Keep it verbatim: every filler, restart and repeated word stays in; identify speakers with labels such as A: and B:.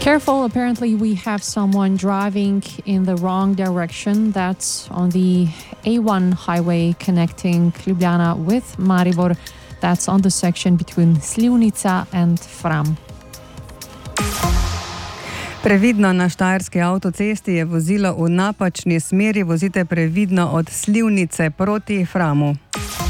A: Careful, apparently we have someone driving in the wrong direction. That's on the A one highway connecting Ljubljana with Maribor. That's on the section between Slivnica and Fram.
B: Previdno na štajerski avtocesti je vozilo v napačni smeri. Vozite previdno od Slivnice proti Framu.